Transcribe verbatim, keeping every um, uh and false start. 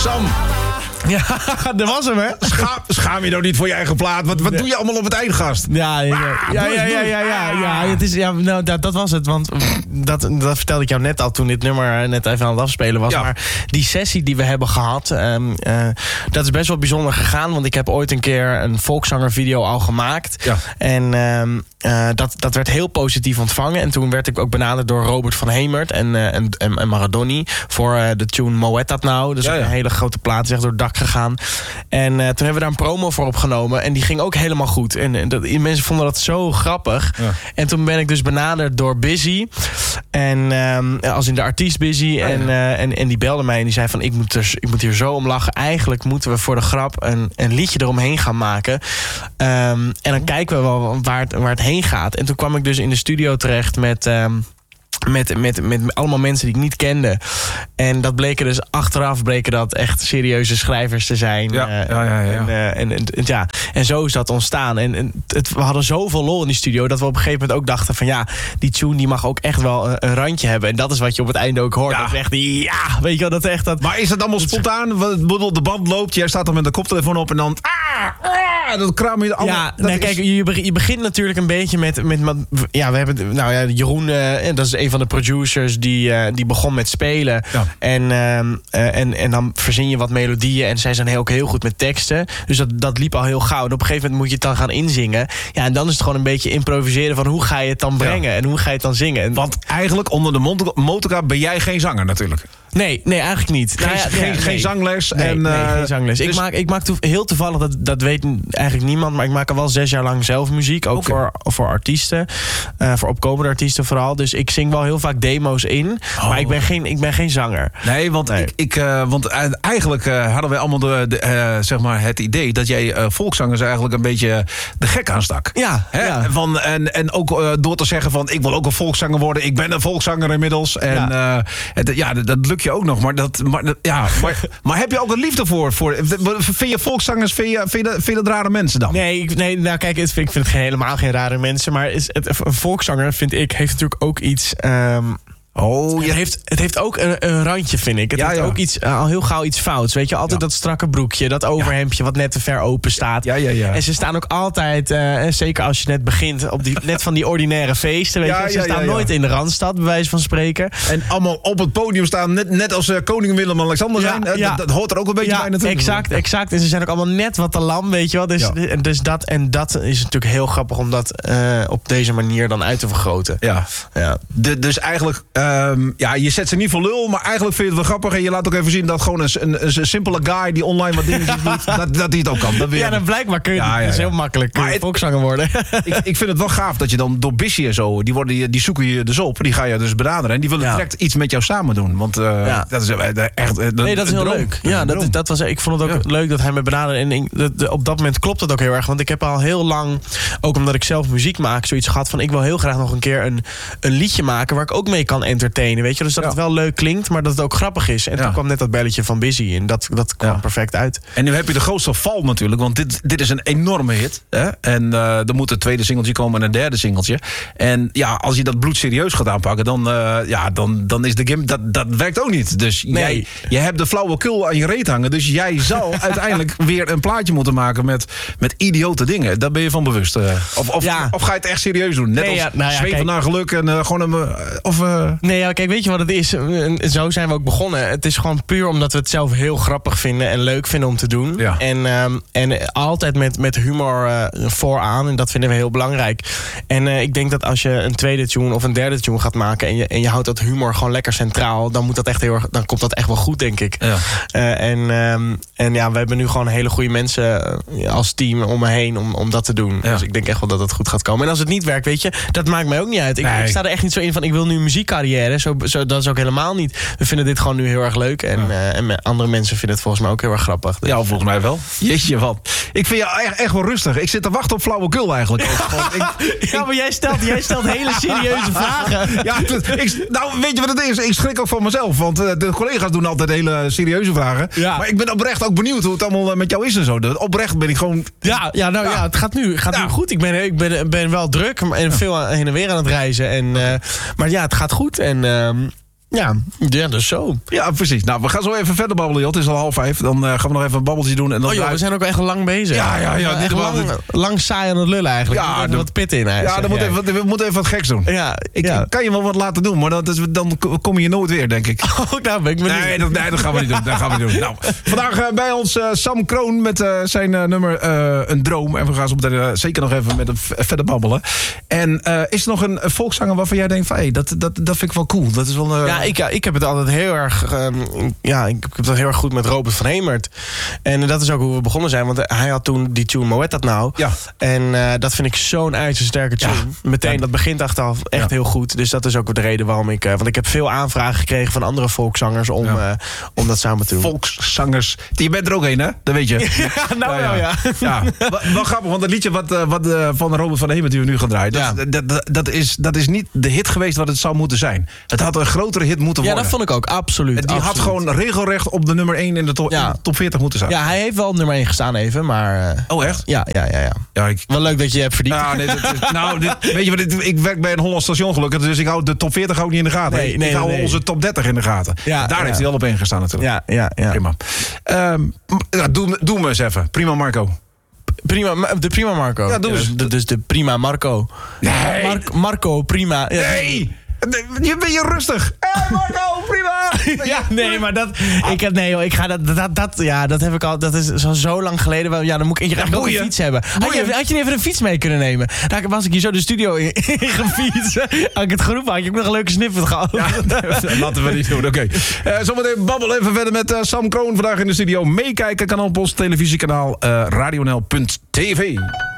Sam. Ja, dat was hem, hè? Schaam, schaam je nou niet voor je eigen plaat? Wat, wat Nee. doe je allemaal op het eind, gast? Ja, ja, ja, ja, ja, ja, ja, ja, het is, ja nou, dat, dat was het. Want dat, dat vertelde ik jou net al toen dit nummer net even aan het afspelen was. Ja. Maar die sessie die we hebben gehad, um, uh, dat is best wel bijzonder gegaan. Want ik heb ooit een keer een volkszangervideo al gemaakt. Ja. En um, uh, dat, dat werd heel positief ontvangen. En toen werd ik ook benaderd door Robert van Hemert en, uh, en, en, en Maradoni voor uh, de tune Moet Dat Nou. Dus Ja, ja. een hele grote plaat, is echt door het dak gegaan. En uh, toen hebben we daar een promo voor opgenomen. En die ging ook helemaal goed. En, en dat, mensen vonden dat zo grappig. Ja. En toen ben ik dus benaderd door Busy. En um, als in de artiest Busy. ja. En, uh, en, en die belde mij en die zei van... Ik moet, er, ik moet hier zo om lachen. Eigenlijk moeten we voor de grap een, een liedje eromheen gaan maken. Um, en dan kijken we wel waar het, waar het heen gaat. En toen kwam ik dus in de studio terecht met... Um, Met, met, met allemaal mensen die ik niet kende. En dat bleken dus achteraf bleken dat echt serieuze schrijvers te zijn. Ja, Uh, ja, ja, ja. En, uh, en, en, en, ja. en zo is dat ontstaan. En, en het, we hadden zoveel lol in die studio... dat we op een gegeven moment ook dachten van... ja, die tune die mag ook echt wel een, een randje hebben. En dat is wat je op het einde ook hoort. Ja. Dat is echt die, ja, weet je wel, dat is echt dat... Maar is dat allemaal spontaan? De band loopt, jij staat dan met de koptelefoon op en dan... Ah, ah, dat kram je allemaal... Ja, dat nee, is- kijk, je, be- je begint natuurlijk een beetje met... met, met ja, we hebben... Nou ja, Jeroen, uh, dat is een van de producers... die, uh, die begon met spelen. Ja. En, uh, uh, en, en dan verzin je wat melodieën... en zij zijn heel, ook heel goed met teksten. Dus dat, dat liep al heel gauw. En op een gegeven moment moet je het dan gaan inzingen. Ja, en dan is het gewoon een beetje improviseren... van hoe ga je het dan brengen Ja. en hoe ga je het dan zingen. En, Want eigenlijk onder de mot- motorkap ben jij geen zanger natuurlijk. nee, nee, eigenlijk niet. Geen, Nou ja, geen, nee, geen nee. zangles. Nee, en, nee, uh, geen zangles. Ik dus- maak, ik maak toe, heel toevallig, dat, dat weet eigenlijk niemand... maar ik maak al wel zes jaar lang zelf muziek. Ook Oké. voor, voor artiesten. Uh, voor opkomende artiesten vooral. Dus ik zing wel heel vaak demo's in. Oh. Maar ik ben geen, ik ben geen zanger. Nee, want, Nee. Ik, ik, uh, want uh, eigenlijk uh, hadden wij allemaal de, de, uh, zeg maar het idee... dat jij uh, volkszangers eigenlijk een beetje de gek aanstak. Ja, Hè? ja. Van, en, en ook uh, door te zeggen van... ik wil ook een volkszanger worden. Ik ben een volkszanger inmiddels. En ja, uh, het, ja dat, dat lukt je ook nog. Maar, dat, maar, dat, ja, maar, maar heb je ook een liefde voor? voor vind je volkszangers, vind je, vind je, vind je dat rare mensen dan? Nee, ik, nee, nou kijk, het vind, ik vind het helemaal geen rare mensen. Maar is het, een volkszanger, vind ik, heeft natuurlijk ook iets... Um, Oh, Het, ja. heeft, het heeft ook een, een randje, vind ik. Het Ja, heeft ja. ook iets, uh, al heel gauw iets fouts. Weet je, altijd Ja. dat strakke broekje, dat overhemdje wat net te ver open staat. Ja, ja, ja. En ze staan ook altijd, uh, zeker als je net begint, op die, net van die ordinaire feesten. Weet Ja, je. Ze ja, staan ja, ja. nooit in de Randstad, bij wijze van spreken. En allemaal op het podium staan, net, net als uh, koning Willem-Alexander Ja, zijn. Uh, ja. dat, dat hoort er ook een beetje Ja, bij natuurlijk. exact, exact. En ze zijn ook allemaal net wat te lam, weet je wel. Dus, Ja. en, dus dat, en dat is natuurlijk heel grappig om dat uh, op deze manier dan uit te vergroten. Ja. Ja. De, dus eigenlijk, um, ja, je zet ze niet voor lul, maar eigenlijk vind je het wel grappig. En je laat ook even zien dat gewoon een, een, een simpele guy die online wat dingen doet, dat, dat hij het ook kan. Dat wil je- Ja, dan blijkbaar kun je Ja, ja, dat is ja. heel makkelijk Maar uh, het- volkszanger worden. ik, ik vind het wel gaaf dat je dan door Bissy en zo, die, worden, die zoeken je dus op. Die ga je dus benaderen. En die willen Ja. direct iets met jou samen doen. Want uh, Ja. dat is uh, echt uh, Nee, dat is een heel droom. leuk. een Ja, dat, droom. dat was, ik vond het ook Ja. leuk dat hij me benaderde. En ik, dat- de- op dat moment klopt het ook heel erg. Want ik heb al heel lang, ook omdat ik zelf muziek maak, zoiets gehad van ik wil heel graag nog een keer een, een liedje maken waar ik ook mee kan entertainen. Weet je? Dus dat Ja. het wel leuk klinkt, maar dat het ook grappig is. En Ja. toen kwam net dat belletje van Busy. En dat, dat kwam Ja. perfect uit. En nu heb je de grootste val natuurlijk, want dit, dit is een enorme hit. Hè? En uh, er moet een tweede singeltje komen en een derde singeltje. En ja, als je dat bloed serieus gaat aanpakken, dan, uh, ja, dan, dan is de game, dat, dat werkt ook niet. Dus Nee. jij, jij hebt de flauwekul aan je reet hangen, dus jij zal uiteindelijk weer een plaatje moeten maken met, met idiote dingen. Daar ben je van bewust. Uh, of, of, Ja. of ga je het echt serieus doen? Net Nee, als ja, nou ja, zweven kijk. naar geluk en uh, gewoon een... Uh, of, uh, Nee, ja, kijk, weet je wat het is? En Zo zijn we ook begonnen. Het is gewoon puur omdat we het zelf heel grappig vinden en leuk vinden om te doen. Ja. En, um, en altijd met, met humor uh, vooraan. En dat vinden we heel belangrijk. En uh, ik denk dat als je een tweede tune of een derde tune gaat maken en je, en je houdt dat humor gewoon lekker centraal, dan moet dat echt heel erg, dan komt dat echt wel goed, denk ik. Ja. Uh, en, um, en ja, we hebben nu gewoon hele goede mensen uh, als team om me heen om, om dat te doen. Ja. Dus ik denk echt wel dat het goed gaat komen. En als het niet werkt, weet je, dat maakt mij ook niet uit. Ik, Nee. ik sta er echt niet zo in van ik wil nu een muziekcarrière. Zo, zo, dat is ook helemaal niet. We vinden dit gewoon nu heel erg leuk. En, Ja. uh, en met andere mensen vinden het volgens mij ook heel erg grappig. Dus- Ja, volgens mij wel. Jeetje, wat. Ik vind jou echt, echt wel rustig. Ik zit te wachten op flauwekul eigenlijk. Want ik, Ja, maar jij stelt, jij stelt hele serieuze vragen. Ja, ik, nou, weet je wat het is? Ik schrik ook van mezelf. Want uh, de collega's doen altijd hele serieuze vragen. Ja. Maar ik ben oprecht ook benieuwd hoe het allemaal uh, met jou is en zo. De, oprecht ben ik gewoon... Ja, ja, nou ja, Ja. het gaat nu, gaat Ja. nu goed. Ik ben, ik ben, ben wel druk en veel heen en weer aan het reizen. En, uh, maar ja, het gaat goed. En... Uh, Ja, ja, dus zo. Ja, precies. Nou, we gaan zo even verder babbelen, Jot. Het is al half vijf. Dan uh, gaan we nog even een babbeltje doen. En dan oh joh, we zijn ook echt lang bezig. Ja, ja, ja. Echt lang, lang saai aan het lullen eigenlijk. Ja, er wat pit in. Hij, ja, dan moet even, we moeten even wat geks doen. Ja, ik ja. kan je wel wat laten doen, maar dat is, dan kom je nooit weer, denk ik. Oh, nou ben ik benieuwd. Nee, dat, nee, dat gaan we niet doen. Dat gaan we niet doen. Nou, vandaag uh, bij ons uh, Sam Kroon met uh, zijn uh, nummer uh, Een Droom. En we gaan zo meteen uh, zeker nog even met hem verder babbelen. En uh, is er nog een, een volkszanger waarvan jij denkt van, hey, dat, dat, dat vind ik wel cool. Dat is wel, uh... Ja, ik, ja, ik heb het altijd heel erg... Um, ja, ik heb het heel erg goed met Robert van Hemert. En uh, dat is ook hoe we begonnen zijn. Want hij had toen die tune Moet dat nou? Ja. En uh, dat vind ik zo'n ijzersterke tune. Ja. Meteen, ja. Dat begint achteraf echt ja. heel goed. Dus dat is ook de reden waarom ik... Uh, want ik heb veel aanvragen gekregen van andere volkszangers... om, ja. uh, om dat samen te doen. Volkszangers. Je bent er ook een, hè? Dat weet je. Ja, nou ja, wel, ja. ja. Wel, wel grappig, want het liedje wat, uh, wat uh, van Robert van Hemert... die we nu gaan draaien... Dat, ja. dat, dat, dat, is, dat is niet de hit geweest wat het zou moeten zijn. Het had een grotere hit moeten worden. Ja, dat vond ik ook. Absoluut. Die absoluut. had gewoon regelrecht op de nummer één in de, to- ja. in de top veertig moeten staan. Ja, hij heeft wel op nummer één gestaan even, maar... Uh, oh, echt? Ja, ja, ja. ja. ja ik... Wel leuk dat je je hebt verdiend. Ja, nee, dat is, nou, dit, weet je wat, dit, ik werk bij een Hollands station gelukkig, dus ik hou de top veertig ook niet in de gaten. Nee, nee, ik hou nee. onze top dertig in de gaten. Ja, daar ja. heeft hij wel op één gestaan natuurlijk. Ja, ja, ja. Prima. Um, ja, doe, doe me eens even. Prima Marco. Prima, de Prima Marco. Ja, doe eens. Ja, dus de Prima Marco. Nee. Mar- Marco, prima. Ja. Nee. Je ben je rustig. Hé hey Marco, prima. Ja, nee, maar dat... Ik heb, nee joh, ik ga dat... Dat, dat, ja, dat heb ik al... Dat is al zo lang geleden. Ja, dan moet ik je graag ook een fiets hebben. Had je, had je niet even een fiets mee kunnen nemen? Daar was ik hier zo de studio in, in gefietst. Had ik het geroepen, had je ook nog een leuke snippet gehad. Ja, laten we niet doen, oké. Okay. Uh, zometeen babbel even verder met uh, Sam Kroon. Vandaag in de studio. Meekijken kan op ons televisiekanaal uh, radionl punt tv.